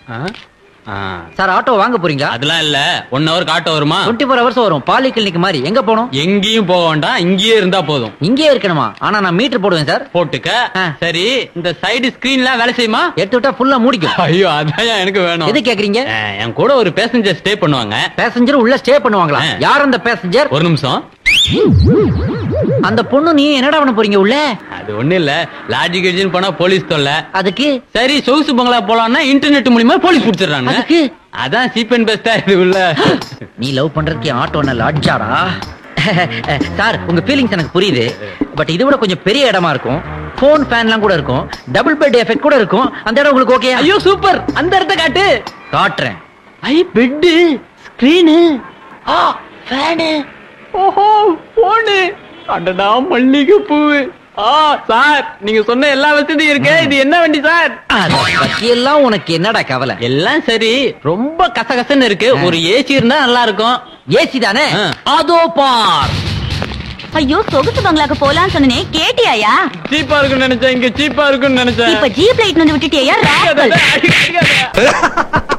Sir auto வாங்க போறீங்களா? அதெல்லாம் இல்ல, 1 ஹவருக்கு ஆட்டோ வருமா? 24 hours வரும். பாலி கிளினிக் மாதிரி. எங்க போகணும்? எங்கேயும் போக வேண்டாம், இங்கேயே இருந்தா போதும். இங்கேயே இருக்கணுமா? ஆனா நான் மீட்டர் போடுவேன் சார். போட்டுக்க. சரி, இந்த சைடு ஸ்கிரீன்லாம் வேலை செய்யுமா? எடுத்து விட்டா ஃபுல்லா மூடிக்கும். ஐயோ, அதான் எனக்கு வேணும். எது கேக்குறீங்க? என் கூட ஒரு பேசஞ்சர் ஸ்டே பண்ணுவாங்க. பேசஞ்சர் உள்ள ஸ்டே பண்ணுவாங்களா? யார் அந்த பேசஞ்சர்? ஒரு நிமிஷம். அந்த பொண்ணு நீ என்னடா பண்ண போறீங்க உள்ள? அது ஒண்ணு இல்ல, லாட்ஜ் கிட்ஜின்னு போனா போலீஸ் தொல்லை. அதுக்கு சரி, சொகுசு பங்களா போலாம்னா இன்டர்நெட் மூலமா போலீஸ் புடிச்சிடறாங்க. அதுக்கு அதான் சீப் அண்ட் பெஸ்டா இது உள்ள. நீ லவ் பண்றதுக்கு ஆட்டோ என்ன லாட்ஜாடா? சார், உங்க ஃபீலிங்ஸ் எனக்கு புரியுது. பட் இது விட கொஞ்சம் பெரிய இடமா இருக்கும். போன் ஃபேன்லாம் கூட இருக்கும். டபுள் பெட் எஃபெக்ட் கூட இருக்கும். அந்த இடம் உங்களுக்கு ஓகே? ஐயோ சூப்பர், அந்த இடத்த காட்டு. காட்டுறேன். பெட், ஸ்கிரீனு, ஃபேனு, ஓஹோ போனு, அடடா மல்லிகை பூவு. சார், நீங்க சொன்ன எல்லா வசதியும் இருக்கு. இது என்ன வண்டி சார்? எல்லாம் உனக்கு என்னடா கவலை? எல்லாம் சரி, ரொம்ப கசகசன்னு இருக்கு. ஒரு ஏசி இருந்தா நல்லா இருக்கும். ஏசி தானே? அதோ பார். ஐயோ, சொகுசு பங்களாக்கு போலான்னு சொன்னனே, கேட்டியாயா? சீப்பா இருக்குன்னு நினைச்சேன், இங்க சீப்பா இருக்குன்னு நினைச்சேன். இப்ப ஜீப் லைட் வந்து விட்டுட்டியா?